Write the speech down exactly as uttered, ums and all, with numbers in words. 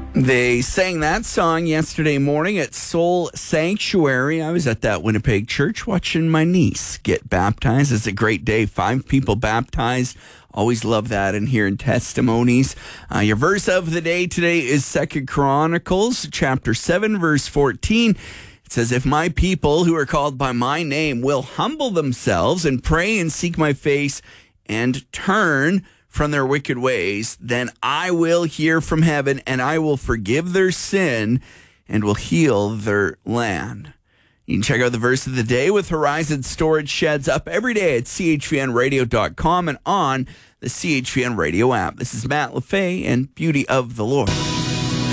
They sang that song yesterday morning at Soul Sanctuary. I was at that Winnipeg church watching my niece get baptized. It's a great day. Five people baptized. Always love that and hearing testimonies. Uh, your verse of the day today is Second Chronicles chapter seven, verse fourteen. It says, if my people who are called by my name will humble themselves and pray and seek my face and turn from their wicked ways, then I will hear from heaven and I will forgive their sin and will heal their land. You can check out the verse of the day with Horizon Storage Sheds up every day at c h v n radio dot com and on the C H V N Radio app. This is Matt LaFay and Beauty of the Lord.